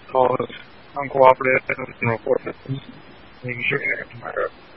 cause uncooperative and report systems, making sure internet can fire up.